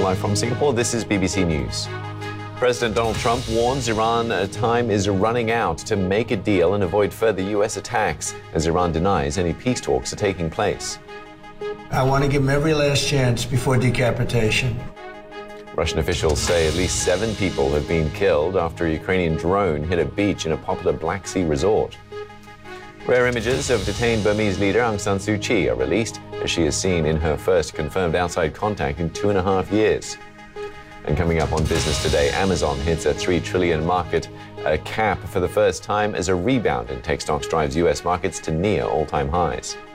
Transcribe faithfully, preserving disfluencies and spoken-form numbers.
live from Singapore. This is B B C News. President Donald Trump warns Iran time is running out to make a deal and avoid further U S attacks, as Iran denies any peace talks are taking place. I want to give him every last chance before decapitation. Russian officials say at least seven people have been killed after a Ukrainian drone hit a beach in a popular Black Sea resort. Rare images of detained Burmese leader Aung San Suu Kyi are released as she is seen in her first confirmed outside contact in two and a half years. And coming up on Business Today, Amazon hits a three trillion market uh, cap for the first time as a rebound in tech stocks drives U S markets to near all-time highs.